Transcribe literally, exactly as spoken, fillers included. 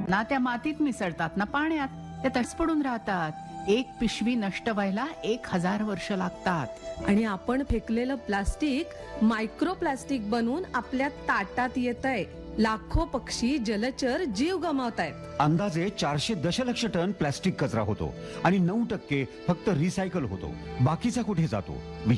ना त्या मातीत मिसळतात ना पाण्यात, ते तस पडून राहतात. एक पिशवी नष्ट व्हायला एक हजार वर्ष लागतात. आणि आपण फेकलेलं प्लास्टिक मायक्रो प्लास्टिक बनून आपल्या ताटात येतंय. लाखो पक्षी जलचर जीव गमावतायत. अंदाजे चारशे दशलक्ष टन प्लास्टिक कचरा होतो आणि नऊ टक्के फक्त रिसायकल होतो. बाकीचा कुठे जातो?